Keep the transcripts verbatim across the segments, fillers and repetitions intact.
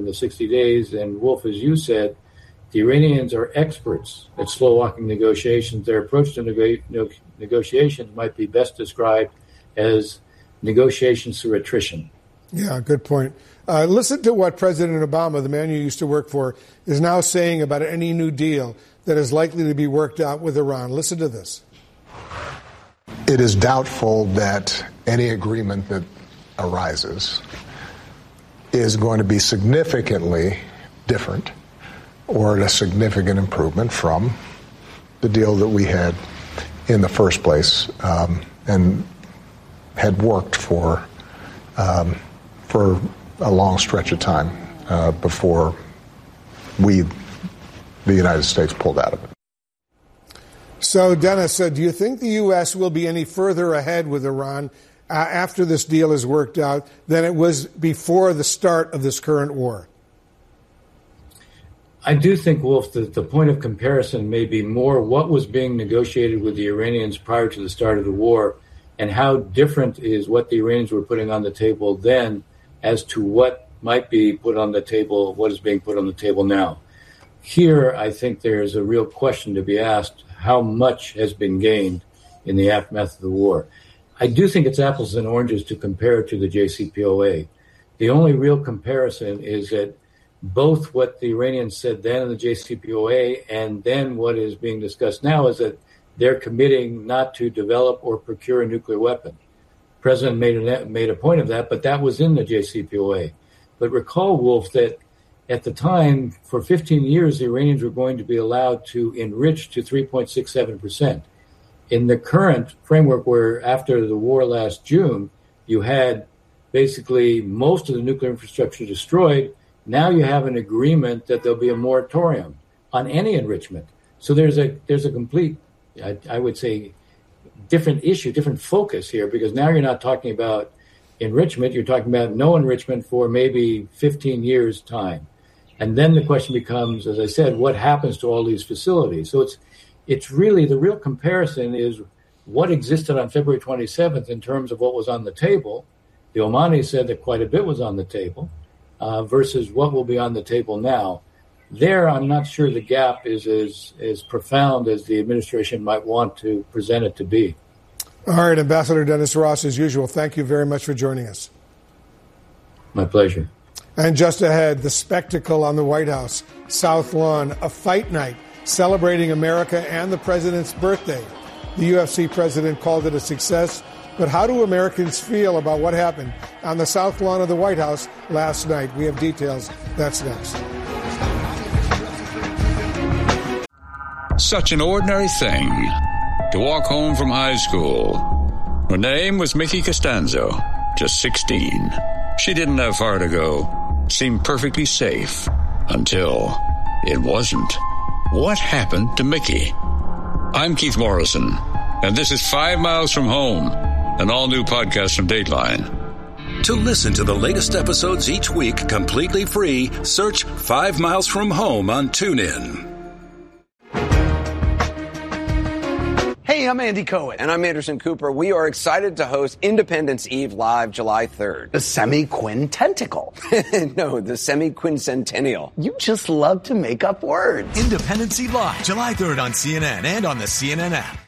the sixty days. And Wolf, as you said, the Iranians are experts at slow-walking negotiations. Their approach to neg- no, negotiations might be best described as negotiations through attrition. Yeah, good point. Uh, listen to what President Obama, the man you used to work for, is now saying about any new deal that is likely to be worked out with Iran. Listen to this. It is doubtful that any agreement that arises is going to be significantly different or a significant improvement from the deal that we had in the first place um, and had worked for um, for a long stretch of time uh, before we, the United States, pulled out of it. So, Dennis, uh, do you think the U S will be any further ahead with Iran uh, after this deal is worked out than it was before the start of this current war? I do think, Wolf, that the point of comparison may be more what was being negotiated with the Iranians prior to the start of the war and how different is what the Iranians were putting on the table then as to what might be put on the table, what is being put on the table now. Here, I think there's a real question to be asked, how much has been gained in the aftermath of the war. I do think it's apples and oranges to compare to the J C P O A. The only real comparison is that both what the Iranians said then in the J C P O A and then what is being discussed now is that they're committing not to develop or procure a nuclear weapon. The President made a, made a point of that, but that was in the J C P O A. But recall, Wolf, that at the time, for fifteen years, the Iranians were going to be allowed to enrich to three point six seven percent. In the current framework where after the war last June, you had basically most of the nuclear infrastructure destroyed, now you have an agreement that there'll be a moratorium on any enrichment. So there's a there's a complete, I, I would say, different issue, different focus here, because now you're not talking about enrichment, you're talking about no enrichment for maybe fifteen years' time. And then the question becomes, as I said, what happens to all these facilities? So it's it's really, the real comparison is what existed on February twenty-seventh in terms of what was on the table. The Omanis said that quite a bit was on the table uh, versus what will be on the table now. There, I'm not sure the gap is as, as profound as the administration might want to present it to be. All right, Ambassador Dennis Ross, as usual, thank you very much for joining us. My pleasure. And just ahead, the spectacle on the White House, South Lawn, a fight night celebrating America and the president's birthday. The U F C president called it a success, but how do Americans feel about what happened on the South Lawn of the White House last night? We have details. That's next. Such an ordinary thing to walk home from high school. Her name was Mickey Costanzo, just sixteen. She didn't have far to go. Seemed perfectly safe until it wasn't. What happened to Mickey? I'm Keith Morrison, and this is Five Miles from Home, an all-new podcast from Dateline. To listen to the latest episodes each week completely free, search Five Miles from Home on TuneIn. Hey, I'm Andy Cohen. And I'm Anderson Cooper. We are excited to host Independence Eve Live July third. The semi-quintentical. No, the semi-quincentennial. You just love to make up words. Independence Eve Live, July third on C N N and on the C N N app.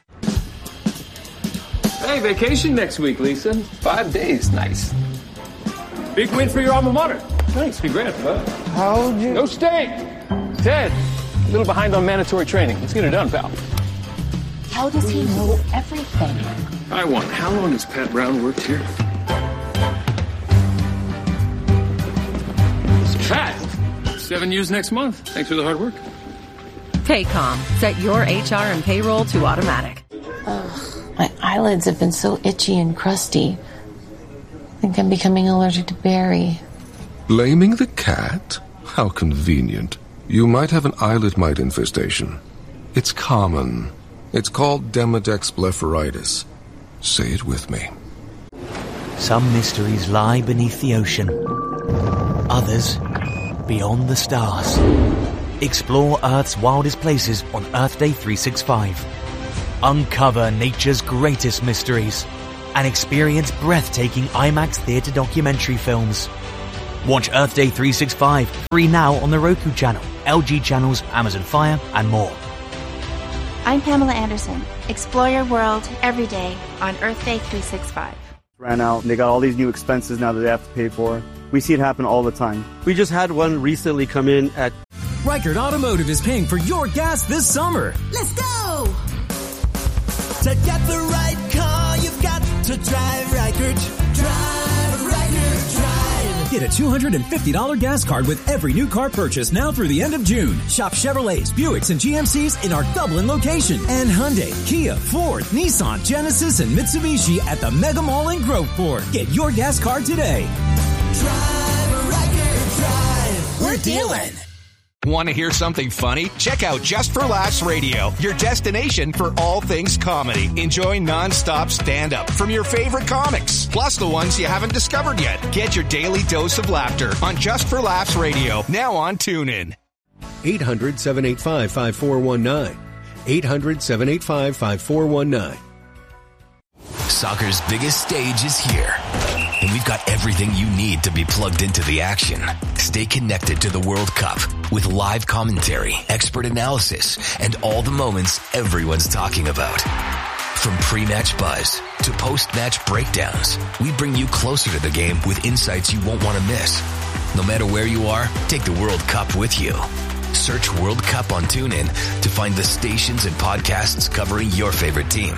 Hey, vacation next week, Lisa. Five days. Nice. Big win for your alma mater. Thanks. Congrats, bud. How'd you... No state. Ted, a little behind on mandatory training. Let's get it done, pal. How does he know everything? I want. How long has Pat Brown worked here? Pat! Seven years next month. Thanks for the hard work. Paycom. Set your H R and payroll to automatic. Ugh, my eyelids have been so itchy and crusty. I think I'm becoming allergic to Barry. Blaming the cat? How convenient. You might have an eyelid mite infestation. It's common. It's called Demodex blepharitis. Say it with me. Some mysteries lie beneath the ocean. Others beyond the stars. Explore Earth's wildest places on Earth Day three sixty-five. Uncover nature's greatest mysteries and experience breathtaking IMAX theater documentary films. Watch Earth Day three sixty-five free now on the Roku channel, L G channels, Amazon Fire, and more. I'm Pamela Anderson. Explore your world every day on Earth Day three sixty-five. Ran out. They got all these new expenses now that they have to pay for. We see it happen all the time. We just had one recently come in at... Reichert Automotive is paying for your gas this summer. Let's go! To get the right car, you've got to drive Reichert. Drive Reichert, drive. Get a two hundred fifty dollars gas card with every new car purchase now through the end of June. Shop Chevrolets, Buicks, and G M Cs in our Dublin location. And Hyundai, Kia, Ford, Nissan, Genesis, and Mitsubishi at the Mega Mall in Groveport. Get your gas card today. Drive Reichert, drive. We're dealing. Want to hear something funny? Check out Just for Laughs Radio, your destination for all things comedy. Enjoy non-stop stand-up from your favorite comics, plus the ones you haven't discovered yet. Get your daily dose of laughter on Just for Laughs Radio, now on TuneIn. eight hundred, seven eight five, five four one nine. eight hundred, seven eight five, five four one nine. Soccer's biggest stage is here, and we've got everything you need to be plugged into the action. Stay connected to the World Cup with live commentary, expert analysis, and all the moments everyone's talking about. From pre-match buzz to post-match breakdowns, we bring you closer to the game with insights you won't want to miss. No matter where you are, take the World Cup with you. Search World Cup on TuneIn to find the stations and podcasts covering your favorite team.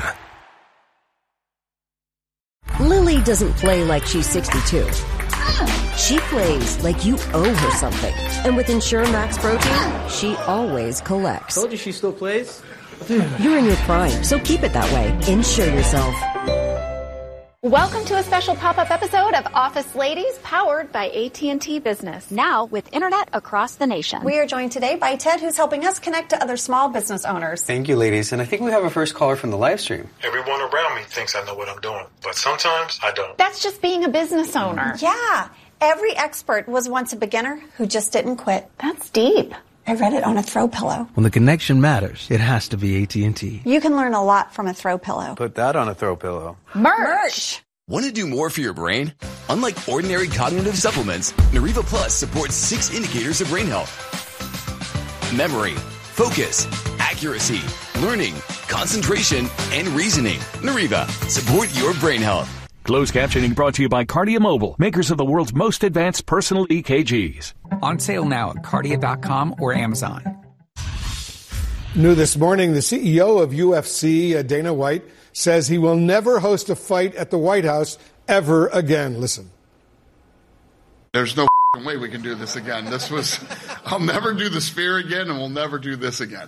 Lily doesn't play like she's sixty-two. She plays like you owe her something. And with Ensure Max Protein, she always collects. Told you she still plays? You're in your prime, so keep it that way. Insure yourself. Welcome to a special pop-up episode of Office Ladies, powered by A T and T Business. Now with internet across the nation. We are joined today by Ted, who's helping us connect to other small business owners. Thank you, ladies. And I think we have a first caller from the live stream. Everyone around me thinks I know what I'm doing, but sometimes I don't. That's just being a business owner. Yeah. Every expert was once a beginner who just didn't quit. That's deep. I read it on a throw pillow. When the connection matters, it has to be A T and T. You can learn a lot from a throw pillow. Put that on a throw pillow. Merch! Merch. Want to do more for your brain? Unlike ordinary cognitive supplements, Nariva Plus supports six indicators of brain health. Memory, focus, accuracy, learning, concentration, and reasoning. Nariva, support your brain health. Closed captioning brought to you by Cardia Mobile, makers of the world's most advanced personal E K Gs. On sale now at cardia dot com or Amazon. New this morning, the C E O of U F C, uh, Dana White, says he will never host a fight at the White House ever again. Listen. There's no way we can do this again. This was, I'll never do the Sphere again, and we'll never do this again.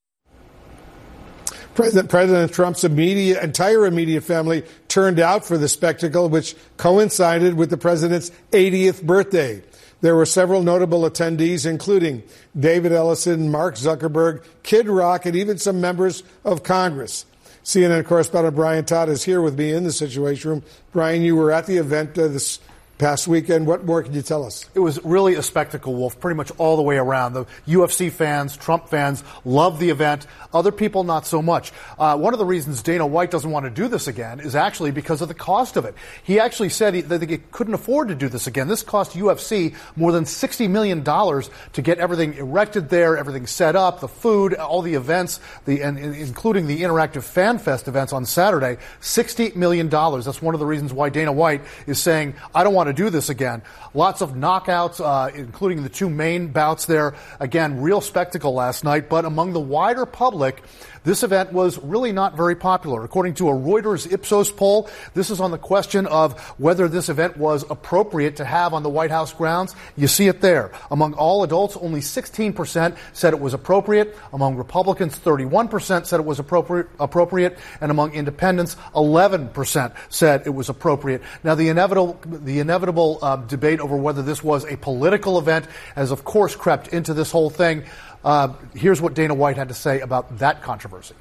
President, President Trump's immediate, entire immediate family turned out for the spectacle, which coincided with the president's eightieth birthday. There were several notable attendees, including David Ellison, Mark Zuckerberg, Kid Rock, and even some members of Congress. C N N correspondent Brian Todd is here with me in the Situation Room. Brian, you were at the event uh, this past weekend. What more can you tell us? It was really a spectacle, Wolf, pretty much all the way around. The U F C fans, Trump fans, loved the event. Other people, not so much. Uh, one of the reasons Dana White doesn't want to do this again is actually because of the cost of it. He actually said he, that he couldn't afford to do this again. This cost U F C more than sixty million dollars to get everything erected there, everything set up, the food, all the events, the, and, and including the interactive Fan Fest events on Saturday. sixty million dollars. That's one of the reasons why Dana White is saying, I don't want to do this again. Lots of knockouts, uh, including the two main bouts there. Again, real spectacle last night, but among the wider public, this event was really not very popular. According to a Reuters Ipsos poll, this is on the question of whether this event was appropriate to have on the White House grounds. You see it there. Among all adults, only sixteen percent said it was appropriate. Among Republicans, thirty-one percent said it was appropriate, appropriate. And among independents, eleven percent said it was appropriate. Now, the inevitable, the inevitable uh, debate over whether this was a political event has, of course, crept into this whole thing. Uh, here's what Dana White had to say about that controversy.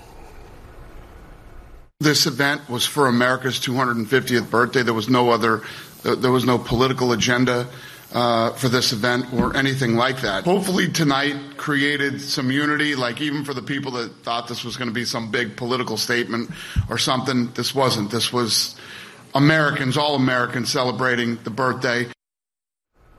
This event was for America's two hundred fiftieth birthday. There was no other, uh, there was no political agenda uh, for this event or anything like that. Hopefully tonight created some unity, like even for the people that thought this was going to be some big political statement or something. This wasn't. This was Americans, all Americans celebrating the birthday.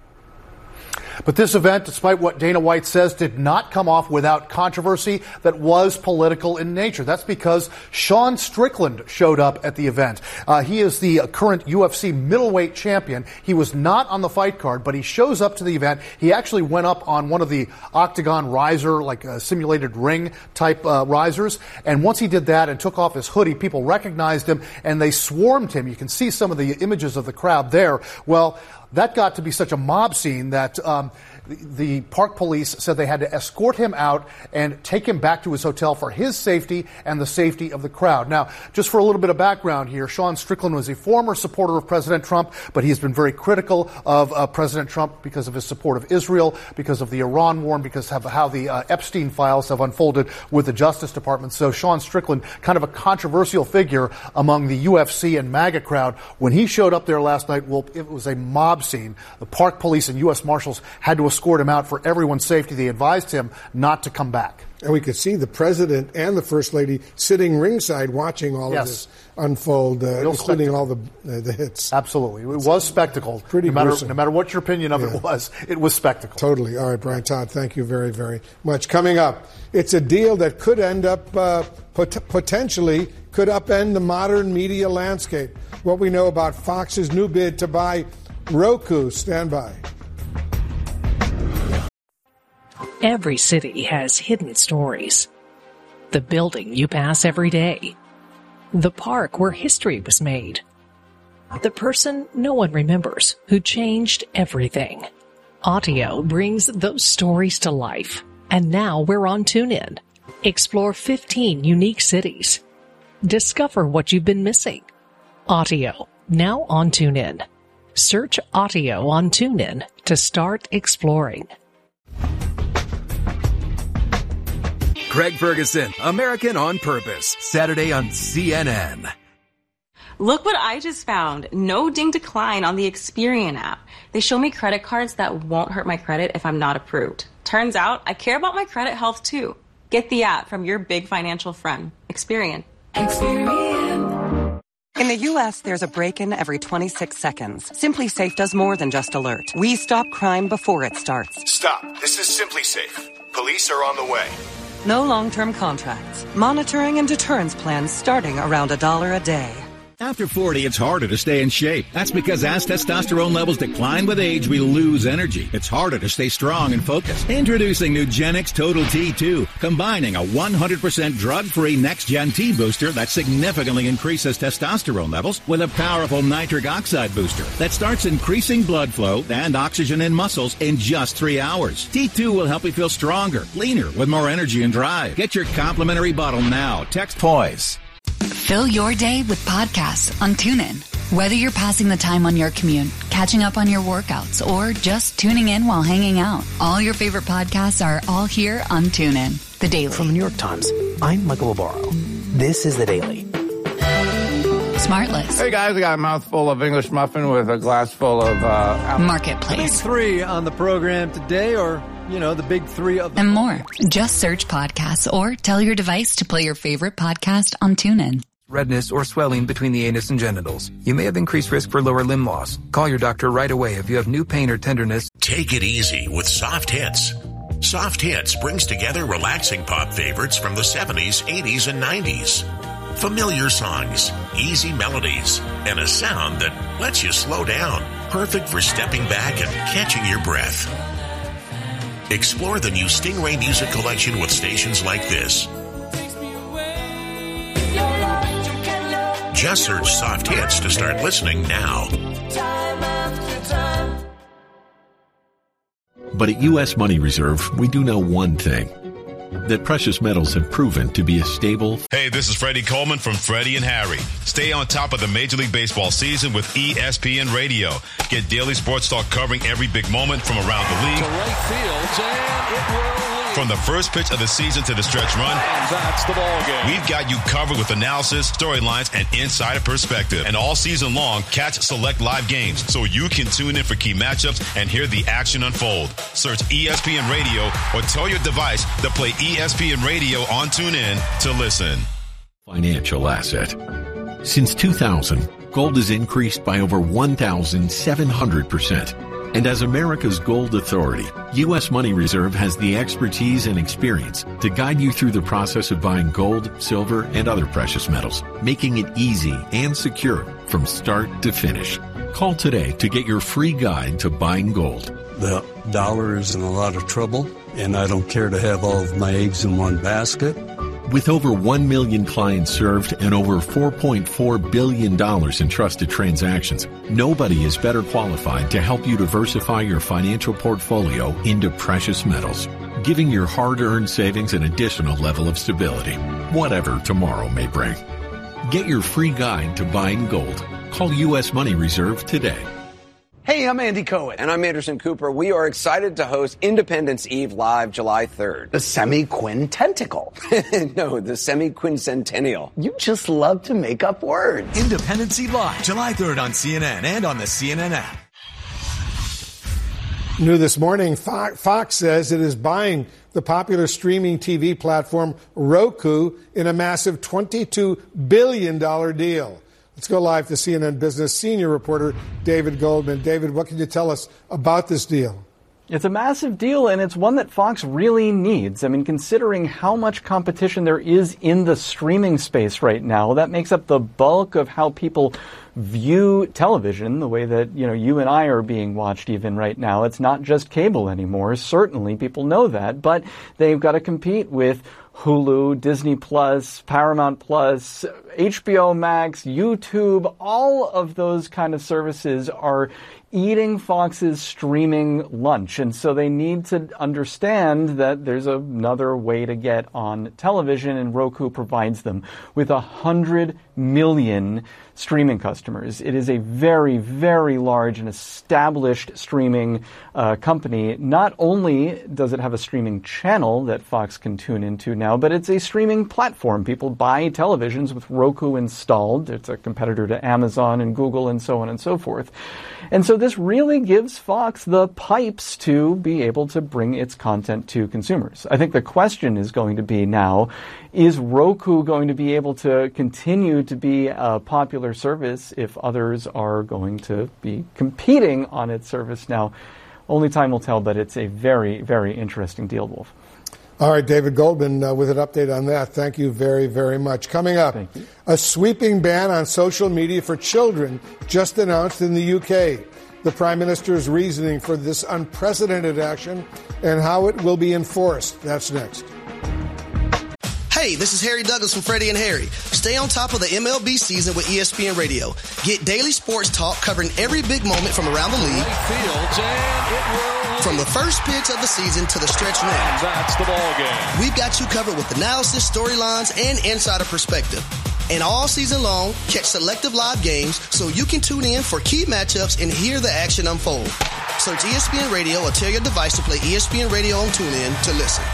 But this event, despite what Dana White says, did not come off without controversy that was political in nature. That's because Sean Strickland showed up at the event. Uh, he is the current U F C middleweight champion. He was not on the fight card, but he shows up to the event. He actually went up on one of the octagon riser, like a simulated ring type uh, risers. And once he did that and took off his hoodie, people recognized him and they swarmed him. You can see some of the images of the crowd there. Well, that got to be such a mob scene that um, the, the park police said they had to escort him out and take him back to his hotel for his safety and the safety of the crowd. Now, just for a little bit of background here, Sean Strickland was a former supporter of President Trump, but he's been very critical of uh, President Trump because of his support of Israel, because of the Iran war, and because of how the uh, Epstein files have unfolded with the Justice Department. So Sean Strickland, kind of a controversial figure among the U F C and MAGA crowd. When he showed up there last night, well, it was a mob scene. The park police and U S Marshals had to escort him out for everyone's safety. They advised him not to come back. And we could see the president and the first lady sitting ringside watching all yes. of this unfold, uh, including spectacle. all the uh, the hits. Absolutely. It was spectacle. Pretty no matter, gruesome. no matter what your opinion of yeah. it was, it was spectacle. Totally. All right, Brian Todd, thank you very, very much. Coming up, it's a deal that could end up uh, pot- potentially could upend the modern media landscape. What we know about Fox's new bid to buy Roku. Stand by. Every city has hidden stories. The building you pass every day. The park where history was made. The person no one remembers who changed everything. Audio brings those stories to life. And now we're on TuneIn. Explore fifteen unique cities. Discover what you've been missing. Audio, now on TuneIn. Search Audio on TuneIn to start exploring. Craig Ferguson, American on Purpose, Saturday on C N N. Look what I just found. No ding decline on the Experian app. They show me credit cards that won't hurt my credit if I'm not approved. Turns out I care about my credit health too. Get the app from your big financial friend. Experian. Experian. In the U S, there's a break-in every twenty-six seconds. SimpliSafe does more than just alert. We stop crime before it starts. Stop. This is SimpliSafe. Police are on the way. No long-term contracts. Monitoring and deterrence plans starting around a dollar a day. After forty, it's harder to stay in shape. That's because as testosterone levels decline with age, we lose energy. It's harder to stay strong and focused. Introducing Nugenix Total T two, combining a one hundred percent drug-free next-gen T booster that significantly increases testosterone levels with a powerful nitric oxide booster that starts increasing blood flow and oxygen in muscles in just three hours. T two will help you feel stronger, leaner, with more energy and drive. Get your complimentary bottle now. Text POISE. Fill your day with podcasts on TuneIn. Whether you're passing the time on your commute, catching up on your workouts, or just tuning in while hanging out, all your favorite podcasts are all here on TuneIn. The Daily. From the New York Times, I'm Michael Barbaro. This is The Daily. Smartless. Hey guys, I got a mouthful of English muffin with a glass full of uh, Marketplace. Big three on the program today, or, you know, the big three of the... And more. Just search podcasts or tell your device to play your favorite podcast on TuneIn. Redness or swelling between the anus and genitals. You may have increased risk for lower limb loss. Call your doctor right away if you have new pain or tenderness. Take it easy with Soft Hits. Soft Hits brings together relaxing pop favorites from the seventies, eighties, and nineties. Familiar songs, easy melodies, and a sound that lets you slow down. Perfect for stepping back and catching your breath. Explore the new Stingray Music Collection with stations like this. Just search Soft Hits to start listening now. But at U S Money Reserve, we do know one thing. That precious metals have proven to be a stable... Hey, this is Freddie Coleman from Freddie and Harry. Stay on top of the Major League Baseball season with E S P N Radio. Get daily sports talk covering every big moment from around the league. To right field, and it will lead. From the first pitch of the season to the stretch run. And that's the ball game. We've got you covered with analysis, storylines, and insider perspective. And all season long, catch select live games so you can tune in for key matchups and hear the action unfold. Search E S P N Radio or tell your device to play E S P N Radio on TuneIn to listen. Financial asset. Since two thousand, gold has increased by over one thousand seven hundred percent. And as America's gold authority, U S Money Reserve has the expertise and experience to guide you through the process of buying gold, silver, and other precious metals, making it easy and secure from start to finish. Call today to get your free guide to buying gold. The dollar is in a lot of trouble, and I don't care to have all of my eggs in one basket. With over one million clients served and over four point four billion dollars in trusted transactions, nobody is better qualified to help you diversify your financial portfolio into precious metals, giving your hard-earned savings an additional level of stability, whatever tomorrow may bring. Get your free guide to buying gold. Call U S Money Reserve today. Hey, I'm Andy Cohen. And I'm Anderson Cooper. We are excited to host Independence Eve Live July third. The semi-quintentical. No, the semi-quincentennial. You just love to make up words. Independence Eve Live, July third on C N N and on the C N N app. New this morning, Fox says it is buying the popular streaming T V platform Roku in a massive twenty-two billion dollars deal. Let's go live to C N N Business senior reporter David Goldman. David, what can you tell us about this deal? It's a massive deal, and it's one that Fox really needs. I mean, considering how much competition there is in the streaming space right now, that makes up the bulk of how people view television, the way that, you know, you and I are being watched even right now. It's not just cable anymore. Certainly, people know that, but they've got to compete with Hulu, Disney Plus, Paramount Plus, H B O Max, YouTube. All of those kind of services are eating Fox's streaming lunch. And so they need to understand that there's another way to get on television, and Roku provides them with a hundred million streaming customers. It is a very, very large and established streaming uh, company. Not only does it have a streaming channel that Fox can tune into now, but it's a streaming platform. People buy televisions with Roku installed. It's a competitor to Amazon and Google and so on and so forth. And so this really gives Fox the pipes to be able to bring its content to consumers. I think the question is going to be now, is Roku going to be able to continue to be a popular service if others are going to be competing on its service now? Only time will tell, but it's a very, very interesting deal, Wolf. All right, David Goldman uh, with an update on that. Thank you very, very much. Coming up, a sweeping ban on social media for children just announced in the U K. The Prime Minister's reasoning for this unprecedented action and how it will be enforced. That's next. Hey, this is Harry Douglas from Freddie and Harry. Stay on top of the M L B season with E S P N Radio. Get daily sports talk covering every big moment from around the league. Fields, and it will. From the first pitch of the season to the stretch run. That's the ball game. We've got you covered with analysis, storylines, and insider perspective. And all season long, catch selective live games so you can tune in for key matchups and hear the action unfold. Search E S P N Radio or tell your device to play E S P N Radio on TuneIn to listen.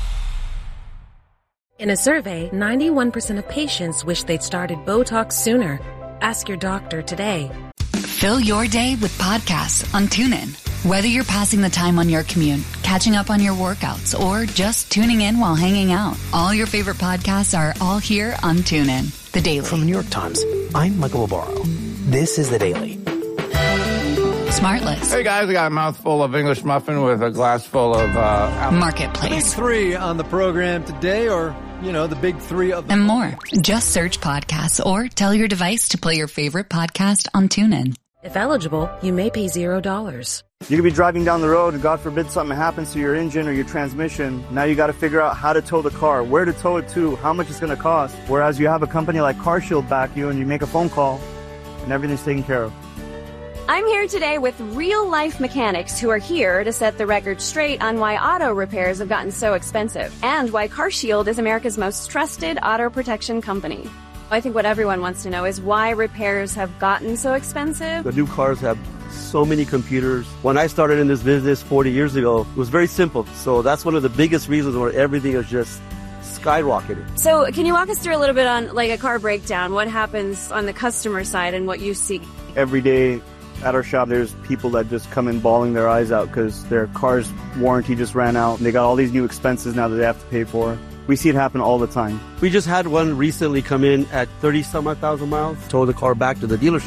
In a survey, ninety-one percent of patients wish they'd started Botox sooner. Ask your doctor today. Fill your day with podcasts on TuneIn. Whether you're passing the time on your commute, catching up on your workouts, or just tuning in while hanging out, all your favorite podcasts are all here on TuneIn. The Daily. From the New York Times, I'm Michael Barbaro. This is The Daily. Smartless. Hey guys, I got a mouthful of English muffin with a glass full of uh, Marketplace. Big three on the program today, or, you know, the big three of the and more. Just search podcasts or tell your device to play your favorite podcast on TuneIn. If eligible, you may pay zero dollars. You could be driving down the road and God forbid something happens to your engine or your transmission. Now you got to figure out how to tow the car, where to tow it to, how much it's going to cost. Whereas you have a company like CarShield back you and you make a phone call and everything's taken care of. I'm here today with real-life mechanics who are here to set the record straight on why auto repairs have gotten so expensive and why CarShield is America's most trusted auto protection company. I think what everyone wants to know is why repairs have gotten so expensive. The new cars have so many computers. When I started in this business forty years ago, it was very simple. So that's one of the biggest reasons why everything is just skyrocketed. So can you walk us through a little bit on like a car breakdown? What happens on the customer side and what you see? Every day at our shop, there's people that just come in bawling their eyes out because their car's warranty just ran out and they got all these new expenses now that they have to pay for. We see it happen all the time. We just had one recently come in at thirty some odd thousand miles, towed the car back to the dealership,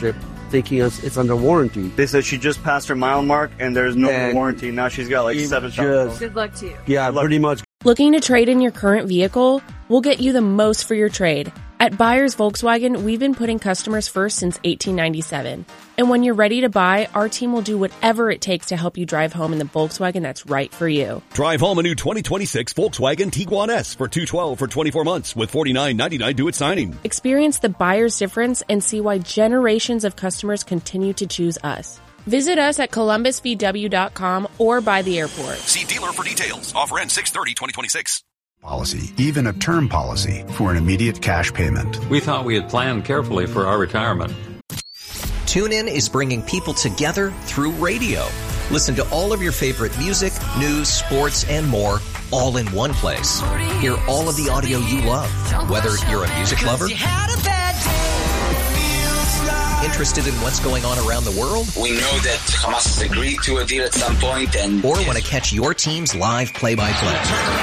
thinking it's, it's under warranty. They said she just passed her mile mark and there's no And warranty. Now she's got like seven just- Good luck to you. Yeah, pretty much. Looking to trade in your current vehicle? We'll get you the most for your trade. At Buyers Volkswagen, we've been putting customers first since eighteen ninety-seven. And when you're ready to buy, our team will do whatever it takes to help you drive home in the Volkswagen that's right for you. Drive home a new twenty twenty-six Volkswagen Tiguan S for two hundred twelve dollars for twenty-four months with forty-nine ninety-nine due at signing. Experience the buyer's difference and see why generations of customers continue to choose us. Visit us at columbus v w dot com or by the airport. See dealer for details. Offer ends six thirty twenty twenty-six. Policy, even a term policy for an immediate cash payment. We thought we had planned carefully for our retirement. TuneIn is bringing people together through radio. Listen to all of your favorite music, news, sports, and more all in one place. Hear all of the audio you love, whether you're a music lover, interested in what's going on around the world, we know that Hamas has agreed to a deal at some point, and or want to catch your team's live play-by-play.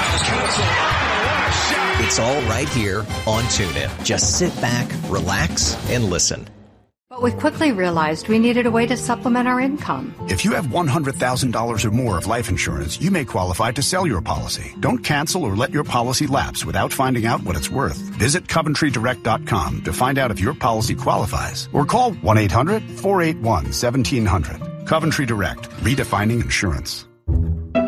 It's all right here on TuneIn. Just sit back, relax, and listen. But we quickly realized we needed a way to supplement our income. If you have one hundred thousand dollars or more of life insurance, you may qualify to sell your policy. Don't cancel or let your policy lapse without finding out what it's worth. Visit Coventry Direct dot com to find out if your policy qualifies. Or call one eight hundred four eight one one seven zero zero. Coventry Direct, redefining insurance.